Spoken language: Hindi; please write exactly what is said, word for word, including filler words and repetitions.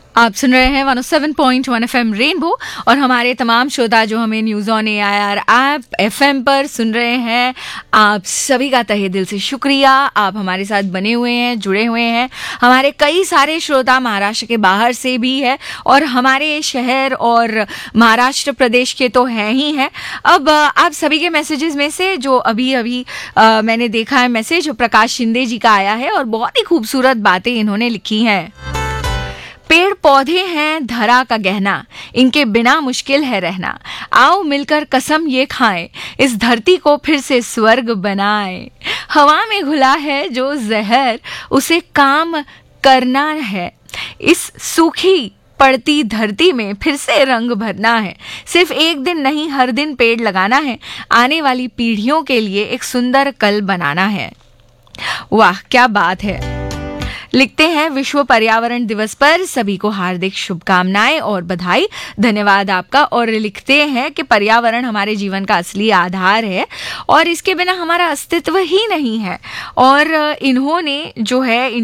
आप सुन रहे हैं one O seven point one F M rainbow और हमारे तमाम श्रोता जो हमें news on A I R app F M पर सुन रहे हैं, आप सभी का तहे दिल से शुक्रिया। आप हमारे साथ बने हुए हैं, जुड़े हुए हैं। हमारे कई सारे श्रोता महाराष्ट्र के बाहर से भी है और हमारे शहर और महाराष्ट्र प्रदेश के तो हैं ही हैं। अब आप सभी के मैसेजेस में से जो अभी अभी आ, मैंने देखा है मैसेज प्रकाश शिंदे जी का आया है और बहुत ही खूबसूरत बातें इन्होंने लिखी हैं। पेड़ पौधे हैं धरा का गहना, इनके बिना मुश्किल है रहना। आओ मिलकर कसम ये खाएं, इस धरती को फिर से स्वर्ग बनाएं। हवा में घुला है जो जहर, उसे काम करना है। इस सूखी पड़ती धरती में फिर से रंग भरना है। सिर्फ एक दिन नहीं, हर दिन पेड़ लगाना है। आने वाली पीढ़ियों के लिए एक सुंदर कल बनाना है। वाह क्या बात है। लिखते हैं, विश्व पर्यावरण दिवस पर सभी को हार्दिक शुभकामनाएं और बधाई। धन्यवाद आपका। और लिखते हैं कि पर्यावरण हमारे जीवन का असली आधार है और इसके बिना हमारा अस्तित्व ही नहीं है। और इन्होंने जो है